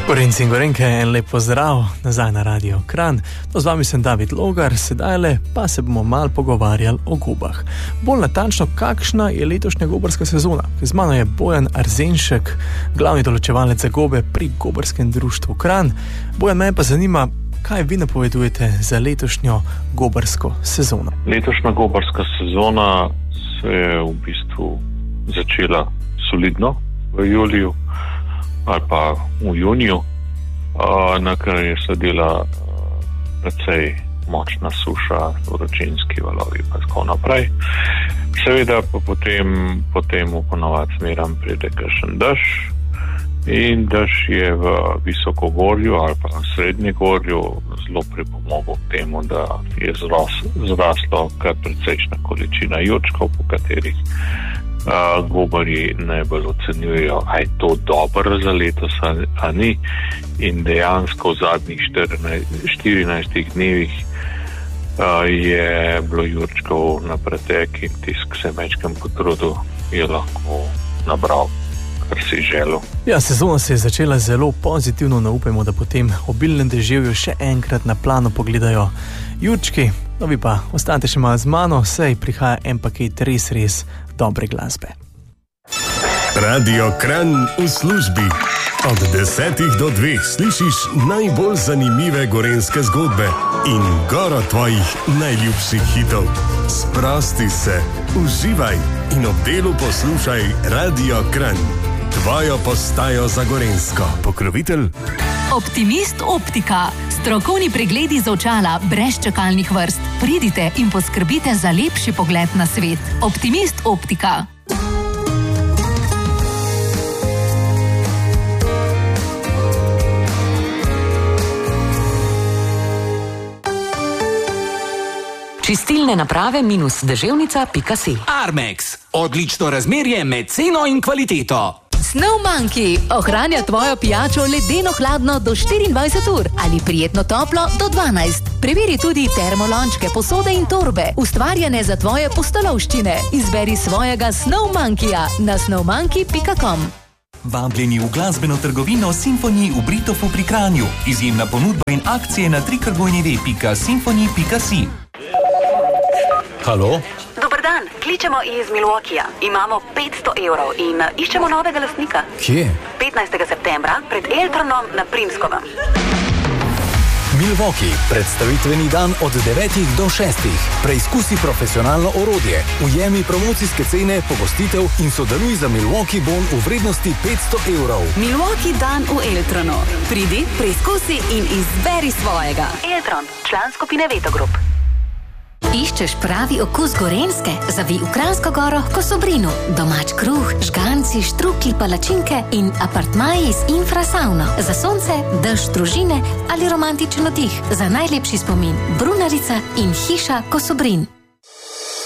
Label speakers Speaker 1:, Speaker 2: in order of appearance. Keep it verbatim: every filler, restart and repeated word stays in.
Speaker 1: Gorenci in Gorenke, en lep pozdrav nazaj na Radio Kranj. No, z vami sem David Logar, sedajle pa se bomo malo pogovarjali o gobah. Bolj natančno, kakšna je letošnja gobarska sezona. Z mano je Bojan Arzenšek, glavni določevalec za gobe pri Gobarskem društvu Kranj. Bojan, me pa zanima, kaj vi napovedujete za letošnjo gobarsko sezono?
Speaker 2: Letošnja gobarska sezona se je v bistvu začela solidno v juliju ali pa v juniju, na kar je sledila precej močna suša, vročinski valovi pa tako naprej. Seveda pa potem, potem v ponavadi smeram pride kakšen dež in dež je v visokogorju ali pa na srednjegorju zelo pripomogel k temu, da je zras, zraslo kar precejšna količina jurčkov, po katerih Uh, gobarji najbolj ocenjujejo, a je to dobro za letos, a, a ni. In dejansko v zadnjih štirinajstih dnevih uh, je bilo jurčkov na pretek in tisk se mečkem potrudil, je lahko nabral, kar si želel.
Speaker 1: Ja, sezona se je začela zelo pozitivno, ne upajmo, da potem obilnem deževju še enkrat na plano pogledajo jurčki. No, vi pa ostanite še malo z mano, saj prihaja en paket res, res dobre glasbe.
Speaker 3: Radio Kranj v službi. Od desetih do dveh slišiš najbolj zanimive gorenjske zgodbe in goro tvojih najljubših hitov. Sprosti se, uživaj in ob delu poslušaj Radio Kranj. Tvojo postajo za gorenjsko. Pokrovitelj
Speaker 4: Optimist Optika. Strokovni pregledi za očala brez čakalnih vrst. Pridite in poskrbite za lepši pogled na svet. Optimist Optika. Čistilne naprave minus deževnica pika si.
Speaker 5: Armex. Odlično razmerje med ceno in kvaliteto.
Speaker 4: Snow Monkey ohranja tvojo pijačo ledeno hladno do štiriindvajset ur ali prijetno toplo do dvanajst. Preveri tudi termolončke, posode in torbe, ustvarjene za tvoje pustolovščine. Izberi svojega Snow Monkeyja na snow monkey pika com.
Speaker 6: Vabljeni v glasbeno trgovino Symphony v Britofu pri Kranju. Izjemna ponudba in akcije na w w w pika symphony pika si.
Speaker 1: Halo?
Speaker 7: Dobar dan, kličemo iz Milwaukeeja. Imamo petsto evrov in iščemo novega lastnika.
Speaker 1: Kje?
Speaker 7: petnajstega septembra pred Eltronom na Primskovem.
Speaker 8: Milwaukee, predstavitveni dan od devetih do šestih. Preizkusi profesionalno orodje, ujemi promocijske cene, pogostitev in sodeluj za Milwaukee bon v vrednosti petsto evrov.
Speaker 7: Milwaukee dan v Eltronu. Pridi, preizkusi in izberi svojega. Eltron, član skupine Veto Group.
Speaker 4: Iščeš pravi okus Gorenjske? Zavij v Kranjsko Goro k Kosobrinu. Domač kruh, žganci, štruklji, palačinke in apartmaji z infrasauno. Za sonce, dež, družine ali romantičen oddih. Za najlepši spomin Brunarica in hiša Kosobrin.